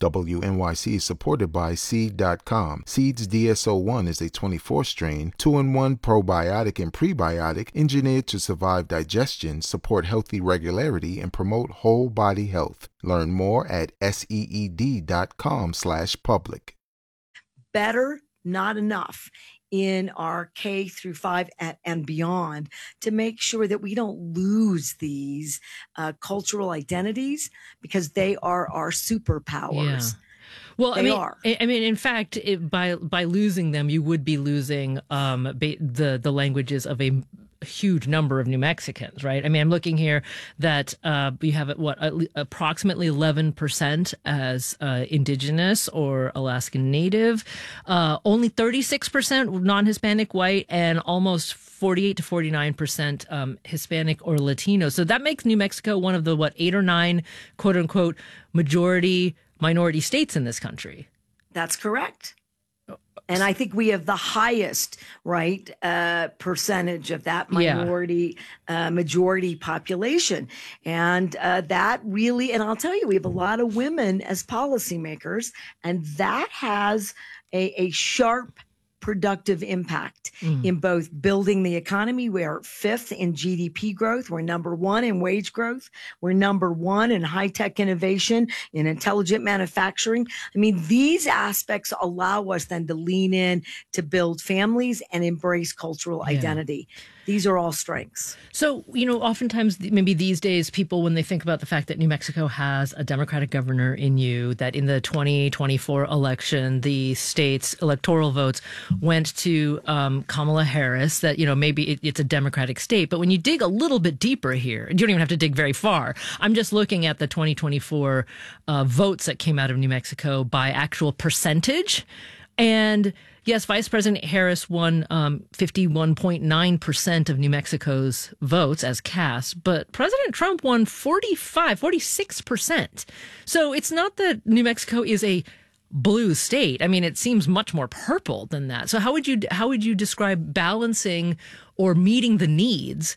WNYC is supported by Seed.com. Seed's DSO1 is a 24-strain, 2-in-1 probiotic and prebiotic engineered to survive digestion, support healthy regularity, and promote whole body health. Learn more at seed.com/public. Better, not enough in our K through 5 and beyond to make sure that we don't lose these cultural identities, because they are our superpowers. Yeah. Well, they are. I mean, in fact, by losing them, you would be losing the languages of a huge number of New Mexicans, right? I mean, I'm looking here that we have approximately 11% as indigenous or Alaskan Native, only 36% non-Hispanic white, and almost 48 to 49% Hispanic or Latino. So that makes New Mexico one of the 8 or 9 quote unquote minority states in this country. That's correct. And I think we have the highest, percentage of that minority, majority population. And that really, and I'll tell you, we have a lot of women as policymakers, and that has a sharp, productive impact in both building the economy. We're 5th in GDP growth. We're number 1 in wage growth. We're number 1 in high-tech innovation, in intelligent manufacturing. I mean, these aspects allow us then to lean in to build families and embrace cultural identity. These are all strengths. So, oftentimes, maybe these days, people, when they think about the fact that New Mexico has a Democratic governor in you, that in the 2024 election, the state's electoral votes went to Kamala Harris, that, maybe it's a Democratic state. But when you dig a little bit deeper here, you don't even have to dig very far. I'm just looking at the 2024 votes that came out of New Mexico by actual percentage. And yes, Vice President Harris won 51.9% of New Mexico's votes as cast, but President Trump won 46%. So it's not that New Mexico is a blue state. I mean, it seems much more purple than that. So how would you describe balancing or meeting the needs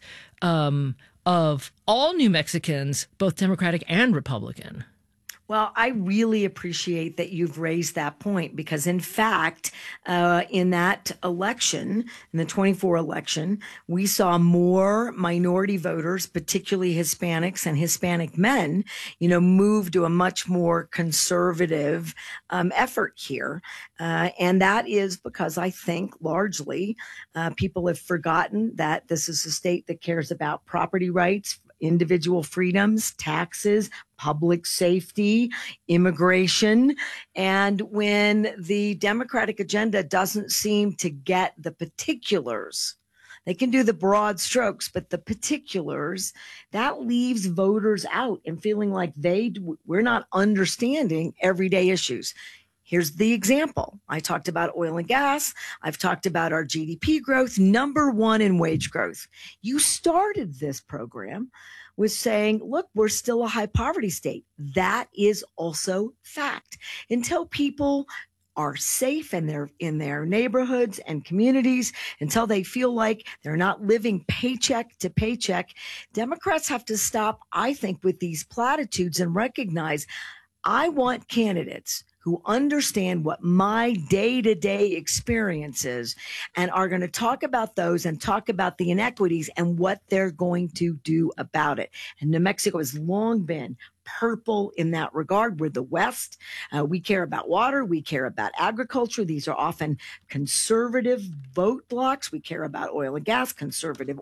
of all New Mexicans, both Democratic and Republican? Well, I really appreciate that you've raised that point, because in fact, in that election, in the 24 election, we saw more minority voters, particularly Hispanics and Hispanic men, move to a much more conservative effort here. And that is because I think largely people have forgotten that this is a state that cares about property rights, individual freedoms, taxes, public safety, immigration. And when the Democratic agenda doesn't seem to get the particulars, they can do the broad strokes, but the particulars, that leaves voters out and feeling like we're not understanding everyday issues. Here's the example. I talked about oil and gas. I've talked about our GDP growth, number 1 in wage growth. You started this program with saying, look, we're still a high poverty state. That is also fact. Until people are safe in their neighborhoods and communities, until they feel like they're not living paycheck to paycheck, Democrats have to stop, I think, with these platitudes and recognize, I want candidates who understand what my day-to-day experience is and are going to talk about those and talk about the inequities and what they're going to do about it. And New Mexico has long been purple in that regard. We're the West. We care about water. We care about agriculture. These are often conservative vote blocks. We care about oil and gas, conservative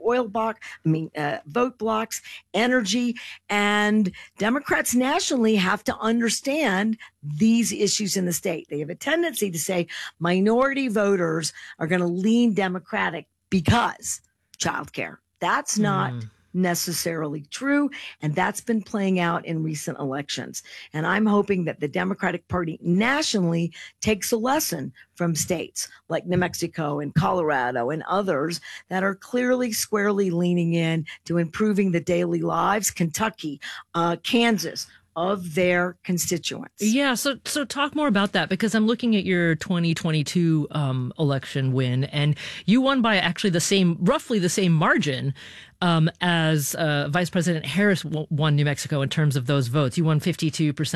vote blocks, energy. And Democrats nationally have to understand these issues in the state. They have a tendency to say minority voters are going to lean Democratic because childcare. That's not necessarily true. And that's been playing out in recent elections. And I'm hoping that the Democratic Party nationally takes a lesson from states like New Mexico and Colorado and others that are clearly squarely leaning in to improving the daily lives, Kentucky, Kansas, of their constituents. Yeah, so talk more about that, because I'm looking at your 2022 election win, and you won by actually roughly the same margin as Vice President Harris won New Mexico in terms of those votes. You won 52%.